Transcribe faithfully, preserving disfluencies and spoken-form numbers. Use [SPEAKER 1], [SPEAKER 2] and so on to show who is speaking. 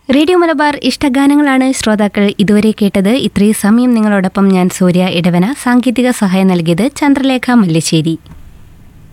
[SPEAKER 1] Radio Malabar ഇഷ്ടഗാനങ്ങളാണ് ശ്രോതാക്കൾ ഇതുവരെ കേട്ടത്. ഇത്രയും സമയം നിങ്ങളോടൊപ്പം ഞാൻ സൂര്യ ഇടവന. സാങ്കേതിക സഹായം നൽകിയത് ചന്ദ്രലേഖ മല്ലിശ്ശേരി.